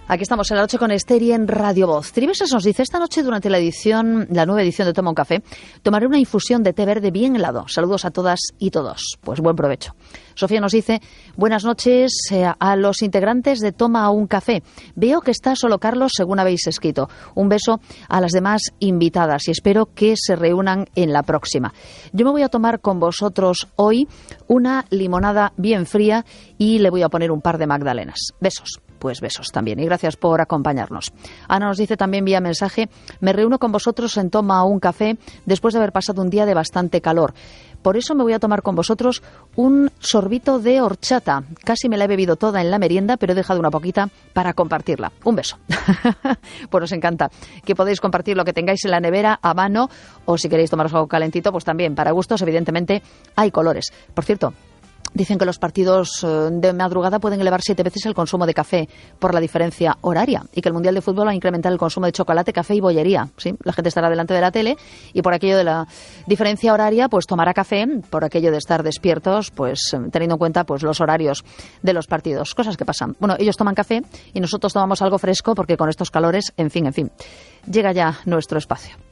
Aquí estamos en la noche con Esther y en Radio Voz. Triveses nos dice, esta noche durante la nueva edición de Toma un Café, tomaré una infusión de té verde bien helado. Saludos a todas y todos. Pues buen provecho. Sofía nos dice, buenas noches a los integrantes de Toma un Café. Veo que está solo Carlos según habéis escrito. Un beso a las demás invitadas y espero que se reúnan en la próxima. Yo me voy a tomar con vosotros hoy una limonada bien fría y le voy a poner un par de magdalenas. Besos. Pues besos también y gracias por acompañarnos. Ana nos dice también vía mensaje, me reúno con vosotros en Toma un Café después de haber pasado un día de bastante calor. Por eso me voy a tomar con vosotros un sorbito de horchata. Casi me la he bebido toda en la merienda, pero he dejado una poquita para compartirla. Un beso. Pues nos encanta que podéis compartir lo que tengáis en la nevera a mano o si queréis tomaros algo calentito, pues también para gustos, evidentemente, hay colores. Por cierto, dicen que los partidos de madrugada pueden elevar 7 veces el consumo de café por la diferencia horaria y que el Mundial de Fútbol va a incrementar el consumo de chocolate, café y bollería. ¿Sí? La gente estará delante de la tele y por aquello de la diferencia horaria pues tomará café, por aquello de estar despiertos, pues teniendo en cuenta pues los horarios de los partidos. Cosas que pasan. Bueno, ellos toman café y nosotros tomamos algo fresco porque con estos calores, en fin. Llega ya nuestro espacio.